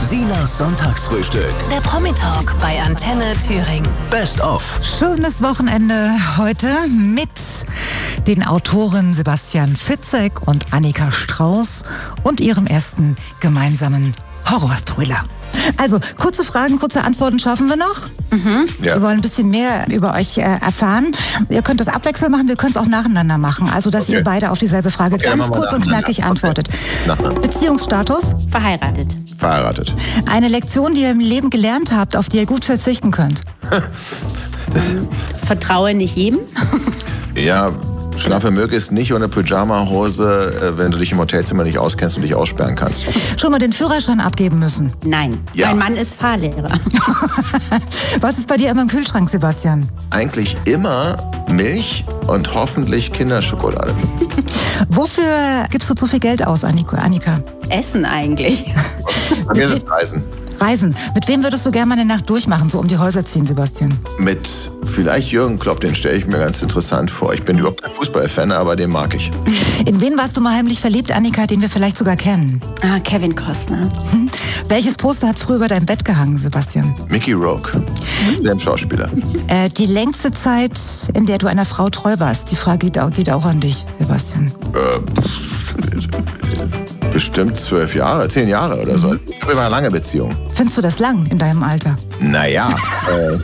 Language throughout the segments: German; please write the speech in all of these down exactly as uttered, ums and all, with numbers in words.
Silas Sonntagsfrühstück. Der Promi-Talk bei Antenne Thüringen. Best of. Schönes Wochenende heute mit den Autoren Sebastian Fitzek und Annika Strauß und ihrem ersten gemeinsamen Horror-Thriller. Also, kurze Fragen, kurze Antworten schaffen wir noch. Mhm. Ja. Wir wollen ein bisschen mehr über euch äh, erfahren. Ihr könnt das abwechselnd machen, wir können es auch nacheinander machen. Also, dass okay. ihr beide auf dieselbe Frage okay, ganz kurz und knackig antwortet. Okay. Beziehungsstatus? Verheiratet. Verheiratet. Eine Lektion, die ihr im Leben gelernt habt, auf die ihr gut verzichten könnt? Das Vertraue nicht jedem. Ja, schlafe möglichst nicht ohne Pyjama-Hose, wenn du dich im Hotelzimmer nicht auskennst und dich aussperren kannst. Schon mal den Führerschein abgeben müssen? Nein, ja. Mein Mann ist Fahrlehrer. Was ist bei dir immer im Kühlschrank, Sebastian? Eigentlich immer Milch und hoffentlich Kinderschokolade. Wofür gibst du zu viel Geld aus, Annika? Essen eigentlich. Bei mir ist es Reisen. Reisen. Mit wem würdest du gerne mal eine Nacht durchmachen, so um die Häuser ziehen, Sebastian? Mit vielleicht Jürgen Klopp, den stelle ich mir ganz interessant vor. Ich bin überhaupt kein Fußballfan, aber den mag ich. In wen warst du mal heimlich verliebt, Annika, den wir vielleicht sogar kennen? Ah, Kevin Costner. Hm. Welches Poster hat früher über dein Bett gehangen, Sebastian? Mickey Rourke, hm? Selben Schauspieler. Äh, die längste Zeit, in der du einer Frau treu warst, die Frage geht auch, geht auch an dich, Sebastian. Äh, pff, bestimmt zwölf Jahre, zehn Jahre oder so. Ich habe immer eine lange Beziehung. Findest du das lang in deinem Alter? Naja, äh,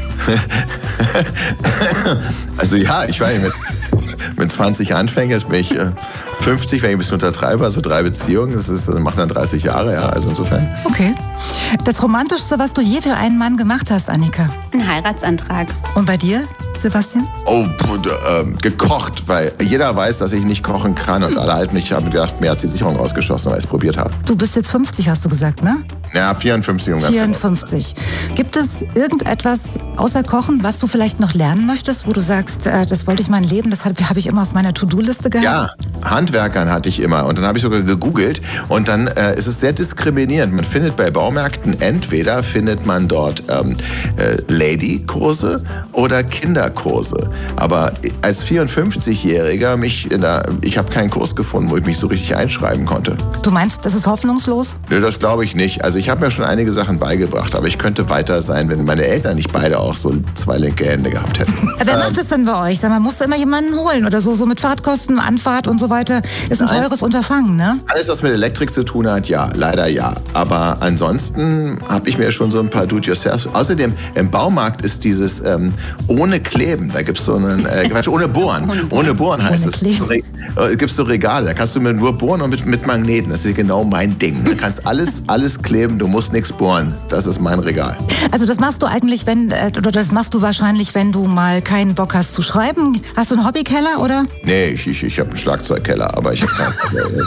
also ja, ich war ja mit, mit zwanzig anfangen, jetzt bin ich äh, fünfzig, wenn ich ein bisschen untertreibe, also drei Beziehungen, das ist, macht dann dreißig Jahre, ja, also insofern. Okay. Das Romantischste, was du je für einen Mann gemacht hast, Annika? Ein Heiratsantrag. Und bei dir, Sebastian? Oh, äh, gekocht, weil jeder weiß, dass ich nicht kochen kann und alle halten mich, haben gedacht, mir hat die Sicherung rausgeschossen, weil ich es probiert habe. Du bist jetzt fünfzig, hast du gesagt, ne? Ja, vierundfünfzig. Um vierundfünfzig. Gibt es irgendetwas außer Kochen, was du vielleicht noch lernen möchtest, wo du sagst, äh, das wollte ich mein Leben, das habe hab ich immer auf meiner To-Do-Liste gehabt? Ja, Handwerkern hatte ich immer und dann habe ich sogar gegoogelt und dann äh, ist es sehr diskriminierend. Man findet bei Baumärkten entweder findet man dort ähm, äh, Lady-Kurse oder Kinderkurse. Aber als vierundfünfzigjähriger, mich in der, ich habe keinen Kurs gefunden, wo ich mich so richtig einschreiben konnte. Du meinst, das ist hoffnungslos? Nö, das glaube ich nicht. Also ich habe mir schon einige Sachen beigebracht, aber ich könnte weiter sein, wenn meine Eltern nicht beide auch so zwei linke Hände gehabt hätten. Wer macht das denn bei euch? Sag mal, musst du immer jemanden holen oder so, so mit Fahrtkosten, Anfahrt und so weiter? Ist ein Nein. teures Unterfangen, ne? Alles, was mit Elektrik zu tun hat, ja, leider ja. Aber ansonsten habe ich mir schon so ein paar Do-it-yourself. Außerdem, im Baumarkt ist dieses ähm, ohne Kleben, da gibt es so einen, äh, Quatsch, ohne Bohren. Ohne Bohren heißt es. Äh, gibt es so Regale, da kannst du mit nur bohren und mit, mit Magneten. Das ist genau mein Ding. Du kannst alles, alles kleben, du musst nichts bohren. Das ist mein Regal. Also das machst du eigentlich, wenn, oder das machst du wahrscheinlich, wenn du mal keinen Bock hast zu schreiben. Hast du einen Hobbykeller, oder? Nee, ich, ich, ich habe einen Schlagzeugkeller, aber ich habe keinen.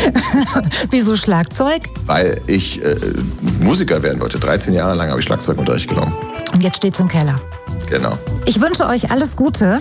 Wieso Schlagzeug? Weil ich äh, Musiker werden wollte. dreizehn Jahre lang habe ich Schlagzeugunterricht genommen. Und jetzt steht's im Keller. Genau. Ich wünsche euch alles Gute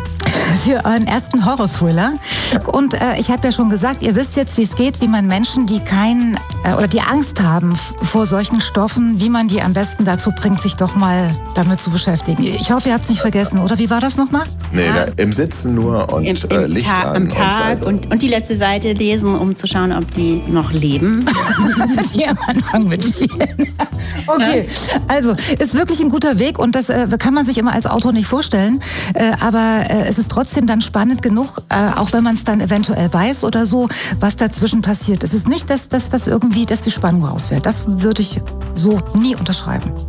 für euren ersten Horror-Thriller. Und äh, ich habe ja schon gesagt, ihr wisst jetzt, wie es geht, wie man Menschen, die kein äh, oder die Angst haben f- vor solchen Stoffen, wie man die am besten dazu bringt, sich doch mal damit zu beschäftigen. Ich hoffe, ihr habt es nicht vergessen, oder? Wie war das nochmal? Nee, ja. da, im Sitzen nur und Im, im äh, Licht Ta- an. Am Tag und, und, und die letzte Seite lesen, um zu schauen, ob die noch leben. Die am Anfang mitspielen. Okay, also ist wirklich ein guter Weg und das äh, kann man sich immer als Autor nicht vorstellen, äh, aber äh, es ist trotzdem dann spannend genug, äh, auch wenn man es dann eventuell weiß oder so, was dazwischen passiert. Es ist nicht, dass, dass, dass irgendwie, dass die Spannung rausfällt. Das würde ich so nie unterschreiben.